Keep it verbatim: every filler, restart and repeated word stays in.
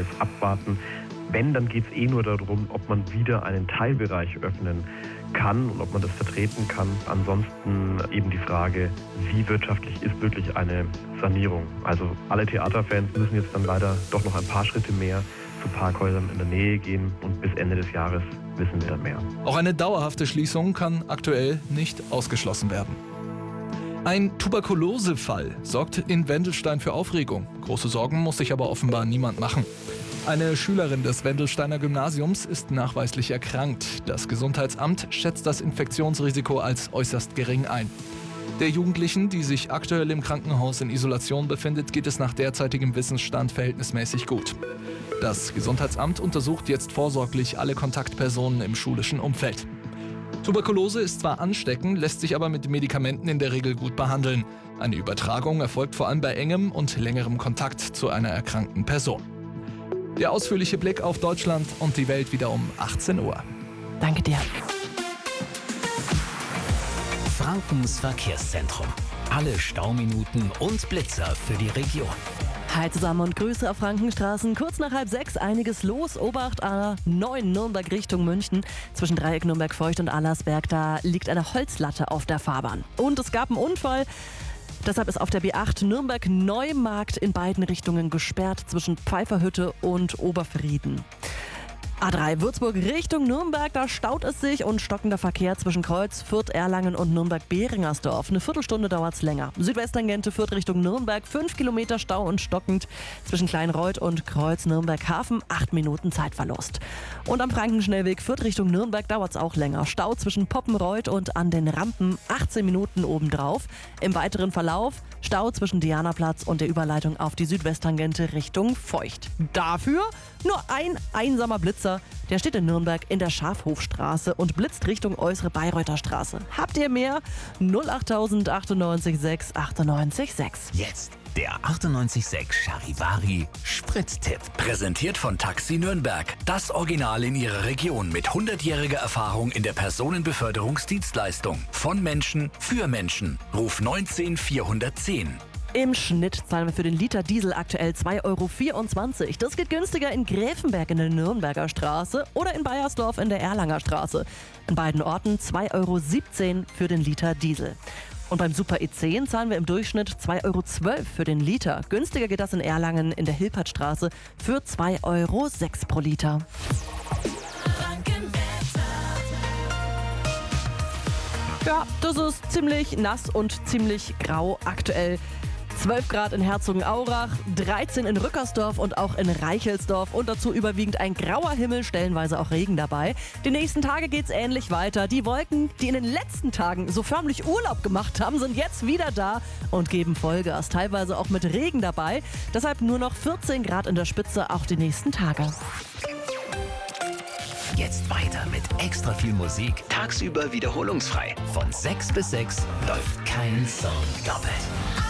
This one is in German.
jetzt abwarten. Wenn, dann geht es eh nur darum, ob man wieder einen Teilbereich öffnen kann und ob man das vertreten kann. Ansonsten eben die Frage, wie wirtschaftlich ist wirklich eine Sanierung. Also alle Theaterfans müssen jetzt dann leider doch noch ein paar Schritte mehr zu Parkhäusern in der Nähe gehen und bis Ende des Jahres wissen wir dann mehr. Auch eine dauerhafte Schließung kann aktuell nicht ausgeschlossen werden. Ein Tuberkulosefall sorgt in Wendelstein für Aufregung. Große Sorgen muss sich aber offenbar niemand machen. Eine Schülerin des Wendelsteiner Gymnasiums ist nachweislich erkrankt. Das Gesundheitsamt schätzt das Infektionsrisiko als äußerst gering ein. Der Jugendlichen, die sich aktuell im Krankenhaus in Isolation befindet, geht es nach derzeitigem Wissensstand verhältnismäßig gut. Das Gesundheitsamt untersucht jetzt vorsorglich alle Kontaktpersonen im schulischen Umfeld. Tuberkulose ist zwar ansteckend, lässt sich aber mit Medikamenten in der Regel gut behandeln. Eine Übertragung erfolgt vor allem bei engem und längerem Kontakt zu einer erkrankten Person. Der ausführliche Blick auf Deutschland und die Welt wieder um achtzehn Uhr. Danke dir. Frankens Verkehrszentrum. Alle Stauminuten und Blitzer für die Region. Hi zusammen und Grüße auf Frankenstraßen. Kurz nach halb sechs einiges los. Obacht A neun Nürnberg Richtung München. Zwischen Dreieck Nürnberg-Feucht und Allersberg, da liegt eine Holzlatte auf der Fahrbahn. Und es gab einen Unfall. Deshalb ist auf der B acht Nürnberg-Neumarkt in beiden Richtungen gesperrt zwischen Pfeifferhütte und Oberfrieden. A drei Würzburg Richtung Nürnberg, da staut es sich und stockender Verkehr zwischen Kreuz, Fürth, Erlangen und Nürnberg-Behringersdorf. Eine Viertelstunde dauert's länger. Südwesttangente Fürth Richtung Nürnberg, fünf Kilometer Stau und stockend. Zwischen Kleinreuth und Kreuz Nürnberg-Hafen, acht Minuten Zeitverlust. Und am Frankenschnellweg Fürth Richtung Nürnberg dauert's auch länger. Stau zwischen Poppenreuth und an den Rampen, achtzehn Minuten obendrauf. Im weiteren Verlauf Stau zwischen Dianaplatz und der Überleitung auf die Südwesttangente Richtung Feucht. Dafür nur ein einsamer Blitzer. Der steht in Nürnberg in der Schafhofstraße und blitzt Richtung Äußere Bayreuther Straße. Habt ihr mehr? null acht achtundneunzig sechs achtundneunzig sechs. Jetzt der achtundneunzig sechs Charivari Sprittipp. Präsentiert von Taxi Nürnberg. Das Original in ihrer Region mit hundertjähriger Erfahrung in der Personenbeförderungsdienstleistung. Von Menschen für Menschen. Ruf neunzehn vierhundertzehn. Im Schnitt zahlen wir für den Liter Diesel aktuell zwei Euro vierundzwanzig. Das geht günstiger in Gräfenberg in der Nürnberger Straße oder in Baiersdorf in der Erlanger Straße. In beiden Orten zwei Euro siebzehn für den Liter Diesel. Und beim Super E zehn zahlen wir im Durchschnitt zwei Euro zwölf für den Liter. Günstiger geht das in Erlangen in der Hilpertstraße für zwei Euro sechs pro Liter. Ja, das ist ziemlich nass und ziemlich grau aktuell. zwölf Grad in Herzogenaurach, dreizehn in Rückersdorf und auch in Reichelsdorf und dazu überwiegend ein grauer Himmel, stellenweise auch Regen dabei. Die nächsten Tage geht's ähnlich weiter. Die Wolken, die in den letzten Tagen so förmlich Urlaub gemacht haben, sind jetzt wieder da und geben Vollgas, teilweise auch mit Regen dabei. Deshalb nur noch vierzehn Grad in der Spitze auch die nächsten Tage. Jetzt weiter mit extra viel Musik. Tagsüber wiederholungsfrei. Von sechs bis sechs läuft kein Song doppelt.